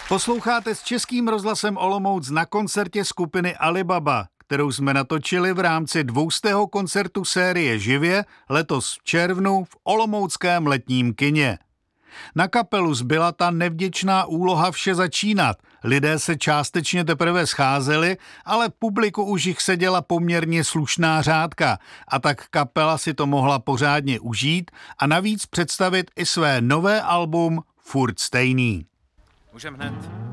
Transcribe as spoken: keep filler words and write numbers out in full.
Posloucháte s Českým rozhlasem Olomouc na koncertě skupiny Alibaba, kterou jsme natočili v rámci dvoustého koncertu série Živě letos v červnu v olomouckém letním kině. Na kapelu zbyla ta nevděčná úloha vše začínat. Lidé se částečně teprve scházeli, ale publiku už jich seděla poměrně slušná řádka a tak kapela si to mohla pořádně užít a navíc představit i své nové album Furt stejný. Můžeme hned.